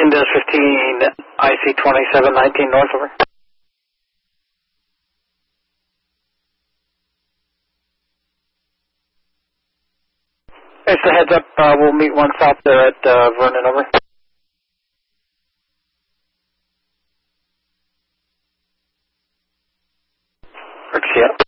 Windows 15, IC 2719 North, over. It's a heads up, we'll meet one stop there at Vernon, over. Yeah.